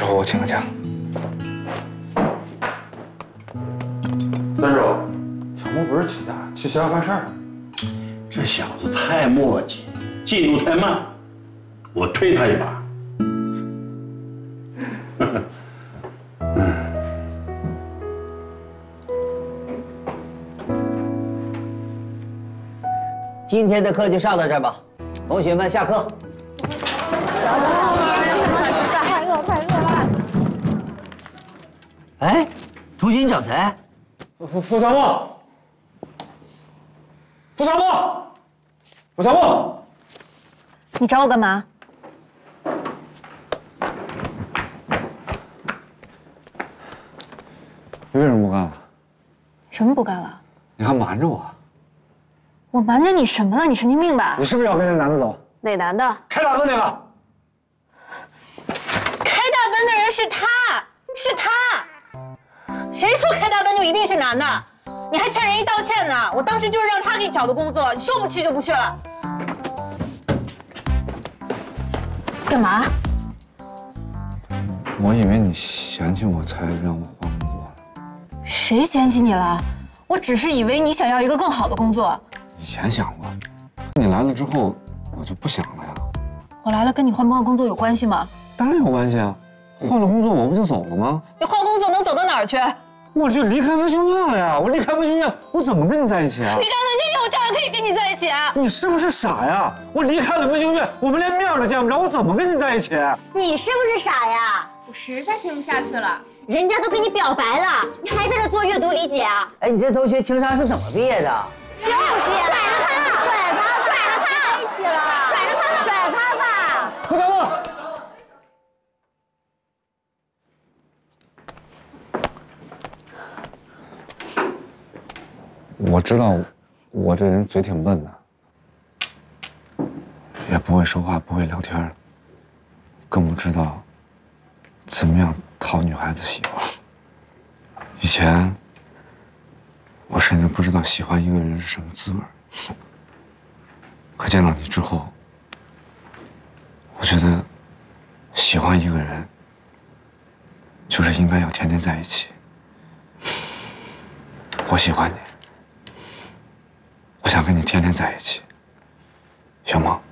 后我请个假。 三叔，小莫不是请假，去学校办事儿了。 这小子太磨叽，进度太慢，我推他一把。 今天的课就上到这儿吧，同学们下课。哎，同学你找谁？ 付小莫，付小莫，付小莫， 你找我干嘛？ 你为什么不干了？ 什么不干了？ 你还瞒着我？ 我瞒着你什么了？你神经病吧？ 你是不是要跟那男的走？ 哪男的？ 开大奔那个。 开大奔的人是他，是他。谁说开大奔就一定是男的？你还欠人一道歉呢！我当时就是让他给你找的工作，你说不去就不去了。干嘛？ 我以为你嫌弃我才让我换工作呢。 谁嫌弃你了？我只是以为你想要一个更好的工作。 以前想过，你来了之后，我就不想了呀。 我来了跟你换不换工作有关系吗？ 当然有关系啊！换了工作我不就走了吗？ 你换工作能走到哪儿去？ 我就离开文星院了呀！我离开文星院，我怎么跟你在一起啊？ 离开文星院，我照样可以跟你在一起啊！ 你是不是傻呀？我离开了文星院，我们连面都见不着，我怎么跟你在一起？ 你是不是傻呀？我实在听不下去了，人家都跟你表白了，你还在这做阅读理解啊？ 哎，你这同学情商是怎么毕业的？ 就是呀，甩了他，甩他，甩了他，在一起了，甩了他，甩他吧！ 付小莫。我知道，我这人嘴挺笨的，也不会说话，不会聊天，更不知道怎么样讨女孩子喜欢。以前，我甚至不知道喜欢一个人是什么滋味。可见到你之后，我觉得喜欢一个人，就是应该要天天在一起。我喜欢你。我想跟你天天在一起，行吗？